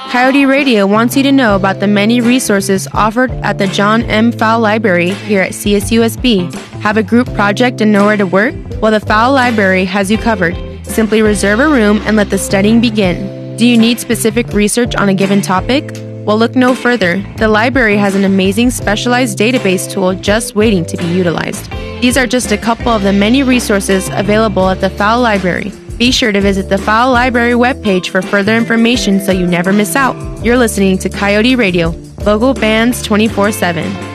Coyote Radio wants you to know about the many resources offered at the John M. Fowle Library here at CSUSB. Have a group project and nowhere to work? Well, the Fowle Library has you covered. Simply reserve a room and let the studying begin. Do you need specific research on a given topic? Well, look no further. The library has an amazing specialized database tool just waiting to be utilized. These are just a couple of the many resources available at the Fowle Library. Be sure to visit the Fowle Library webpage for further information so you never miss out. You're listening to Coyote Radio, local bands 24/7.